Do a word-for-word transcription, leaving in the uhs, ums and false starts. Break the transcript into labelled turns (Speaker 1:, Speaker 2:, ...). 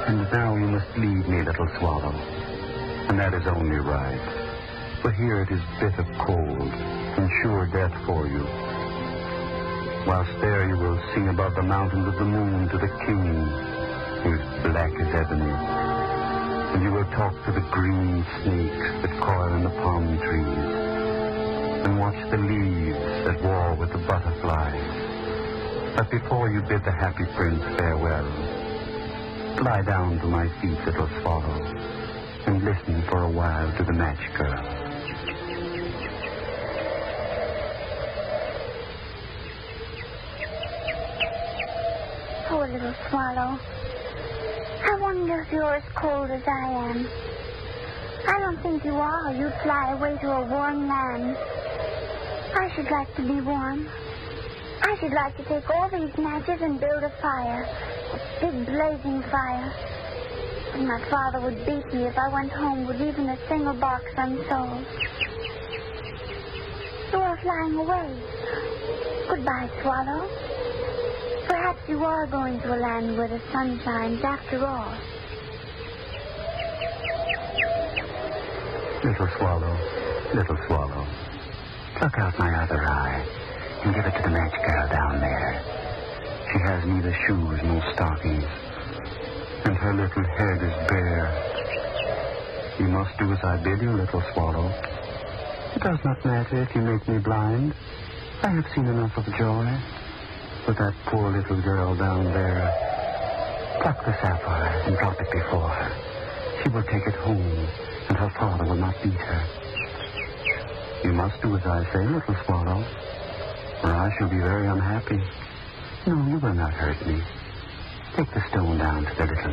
Speaker 1: And now you must leave me, little swallow. And that is only right. For here it is bitter cold and sure death for you. Whilst there you will sing above the mountains of the moon to the king, who is black as ebony. And you will talk to the green snakes that coil in the palm trees, and watch the leaves that war with the butterflies. But before you bid the happy prince farewell, lie down to my feet, little swallow, and listen for a while to the match girl.
Speaker 2: Poor little swallow. I wonder if you're as cold as I am. I don't think you are. You fly away to a warm land. I should like to be warm. I should like to take all these matches and build a fire. A big blazing fire. And my father would beat me if I went home with even a single box unsold. You are flying away. Goodbye, swallow. Perhaps you are going to a land where the sun shines after all.
Speaker 1: Little swallow, little swallow, pluck out my other eye and give it to the match girl down there. She has neither shoes nor stockings, and her little head is bare. You must do as I bid you, little swallow. It does not matter if you make me blind. I have seen enough of joy. But that poor little girl down there, pluck the sapphire and drop it before her. She will take it home, and her father will not beat her. You must do as I say, little swallow, or I shall be very unhappy. No, you will not hurt me. Take the stone down to the little